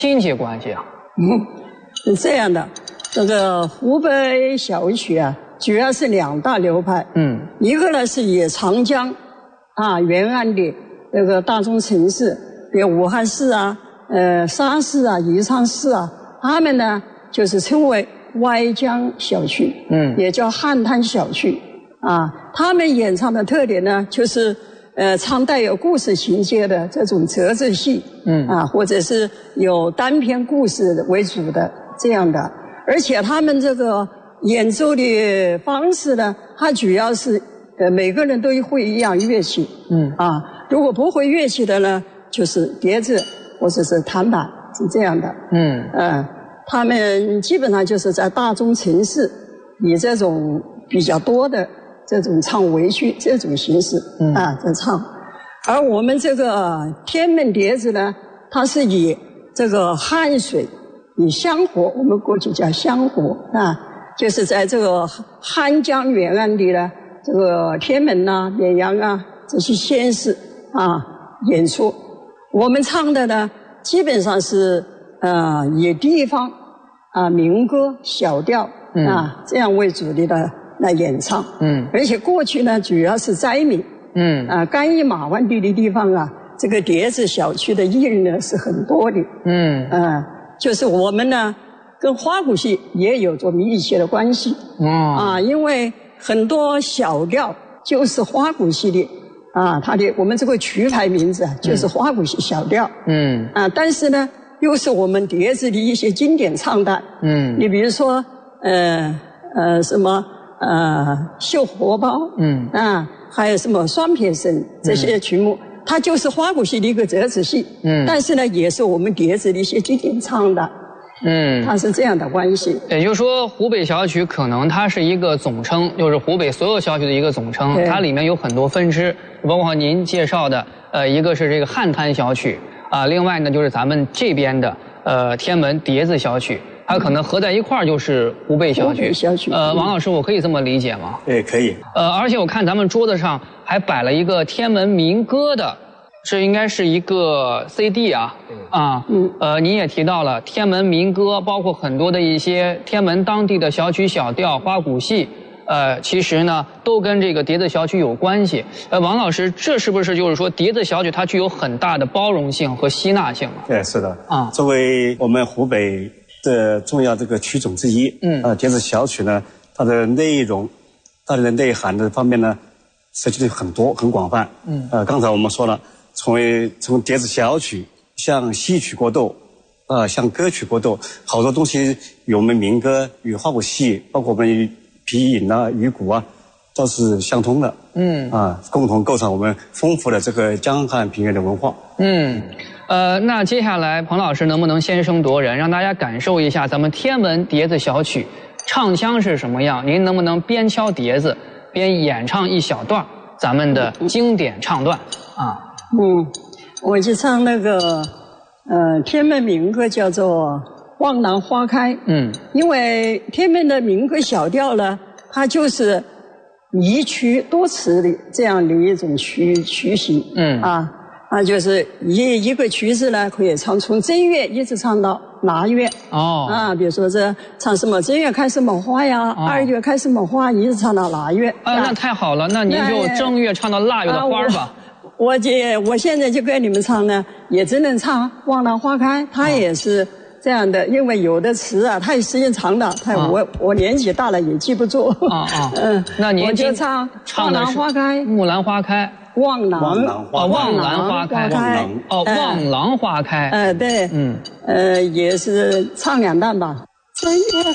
亲戚关系啊？ 是这样的，这个湖北小曲啊，主要是2大流派。一个呢是以长江沿岸的这个大中城市，比如武汉市啊、沙市啊、宜昌市啊，他们呢就是称为歪江小曲，也叫汉滩小曲啊。他们演唱的特点呢，就是唱带有故事情节的这种折子戏，或者是有单篇故事为主的这样的。而且他们这个演奏的方式呢，它主要是每个人都会一样乐器，如果不会乐器的呢，就是碟子或者是弹板，是这样的。他们基本上就是在大中城市以这种比较多的这种唱围曲这种形式在唱。而我们这个天门碟子呢，它是以这个汉水，以香河，我们过去叫香河就是在这个汉江沿岸的呢，这个天门绵阳这些县市演出。我们唱的呢，基本上是以地方民歌小调这样为主的来演唱。而且过去呢，主要是灾民，甘邑马湾地的地方这个碟子小曲的艺人呢是很多的。就是我们呢跟花鼓戏也有着密切的关系。因为很多小调就是花鼓戏的它的我们这个曲牌名字就是花鼓戏小调。但是呢，又是我们碟子的一些经典唱段。你比如说什么绣荷包，还有什么双撇绳这些曲目，它就是花鼓戏的一个折子戏。但是呢，也是我们碟子的一些经典唱的。它是这样的关系。 也就是说，湖北小曲可能它是一个总称，就是湖北所有小曲的一个总称。它里面有很多分支，包括您介绍的，一个是这个汉滩小曲另外呢就是咱们这边的天门碟子小曲，它可能合在一块儿就是湖北小曲。王老师，我可以这么理解吗？ 对，可以。 而且我看咱们桌子上还摆了一个天门民歌的。这应该是一个 CD 您也提到了天门民歌，包括很多的一些天门当地的小曲小调、花鼓戏，其实呢都跟这个碟子小曲有关系。王老师，这是不是就是说碟子小曲它具有很大的包容性和吸纳性啊？ 对，是的。作为我们湖北的重要这个曲种之一，碟子小曲呢，它的内容、它的内涵的方面呢，涉及的很多、很广泛。刚才我们说了。从碟子小曲向戏曲过渡，向歌曲过渡，好多东西与我们民歌、与花鼓戏，包括我们皮影鱼鼓都是相通的。共同构成我们丰富的这个江汉平原的文化。 那接下来彭老师能不能先声夺人，让大家感受一下咱们天门碟子小曲唱腔是什么样？您能不能边敲碟子边演唱一小段咱们的经典唱段我去唱那个天门民歌叫做《望郎花开》。因为天门的民歌小调呢，它就是一曲多词的这样的一种曲型。就是一个曲子呢，可以唱从正月一直唱到腊月。比如说这唱什么正月开什么花呀，2月开什么花，一直唱到腊月。 那太好了，那您就正月唱到腊月的花吧。 我现在就跟你们唱呢，也只能唱《望郎花开》，它也是这样的，因为有的词太时间长了，我年纪大了也记不住。 那您我就唱《望郎花开》、《 木兰花开》、 望郎花开。望郎花开。 对，也是唱2段吧。正月